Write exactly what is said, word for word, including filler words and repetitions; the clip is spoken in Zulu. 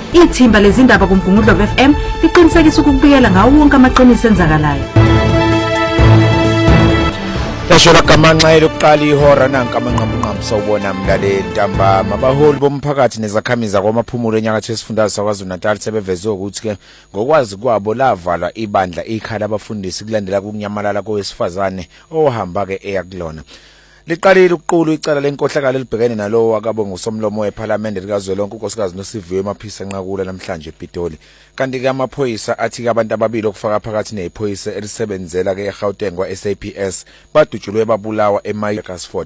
Ithimba lezindaba kuMgungundlo F M liqinisekisa ukubikela ngawo wonke amaqiniso enzakalayo. Yashola kamanxa elokuqala ihora nanka amanqamunqamu sawubona mlaleli ntambama abaholi bomphakathi nezakhamiza kwamaphumulo enyakatho esifundazwe saKwaZulu-Natal sebeveze ukuthi ke ngokwazi kwabo lavala ibandla ikhala abafundisi kulandela kunyamalala kowesifazane ohamba ke eyakulona. Liqalile ukuqulu icala lenkohlakalo libhekene nalowo akabonga usomlomo weParliament likazwelonke unkosikazi noSiviwe Maphisa enqakula namhlanje ePitoli. Kanti ke amaphoyisa athi ke abantu ababili okufaka phakathi nephoyisa elisebenzela ke eGauteng kwa S A P S badutshulwe babulawa eMayigasfort